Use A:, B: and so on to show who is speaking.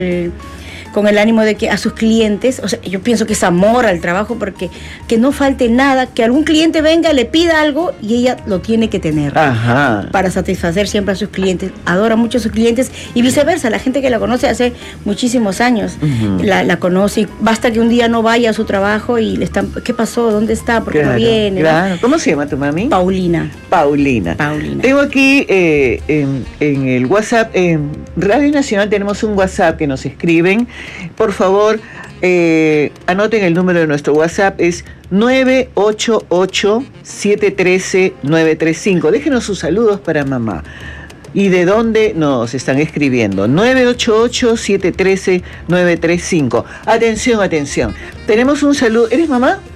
A: con el ánimo de que a sus clientes, o sea, yo pienso que es amor al trabajo, porque que no falte nada, que algún cliente venga, le pida algo y ella lo tiene que tener.
B: Ajá.
A: Para satisfacer siempre a sus clientes. Adora mucho a sus clientes y viceversa, la gente que la conoce hace muchísimos años, la conoce, y basta que un día no vaya a su trabajo y le están, ¿qué pasó? ¿Dónde está? ¿Por qué no viene?
B: Claro. ¿Cómo se llama tu mami?
A: Paulina.
B: Paulina. Tengo aquí en el WhatsApp, en Radio Nacional tenemos un WhatsApp que nos escriben. Por favor, anoten el número de nuestro WhatsApp, es 988-713-935. Déjenos sus saludos para mamá. ¿Y de dónde nos están escribiendo? 988-713-935. Atención, atención. Tenemos un saludo. ¿Eres mamá?